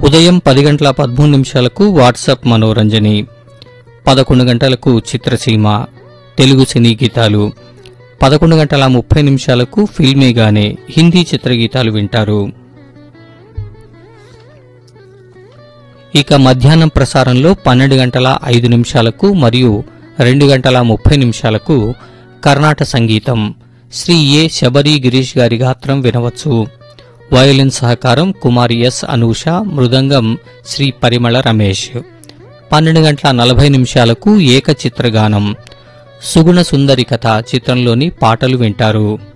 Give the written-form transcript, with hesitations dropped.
ఉదయం 10:13 వాట్సాప్ మనోరంజని, 11 గంటలకు చిత్రసీమ తెలుగు సినీ గీతాలు, 11:30 ఫిల్మీగానే హిందీ చిత్రగీతాలు వింటారు. ఇక మధ్యాహ్నం ప్రసారంలో 12:05 మరియు 2:30 కర్ణాట సంగీతం శ్రీ ఏ శబరి గిరీష్ గారి గాత్రం వినవచ్చు. వయోలిన్ సహకారం కుమారి ఎస్ అనూష, మృదంగం శ్రీ పరిమళ రమేష్. 12:40 ఏకచిత్రగానం సుగుణ సుందరి కథ చిత్రంలోని పాటలు వింటారు.